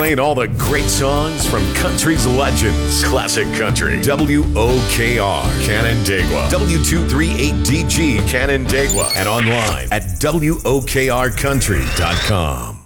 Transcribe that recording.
playing all the great songs from country's legends. Classic Country. WOKR, Canandaigua. W238DG, Canandaigua. And online at WOKRcountry.com.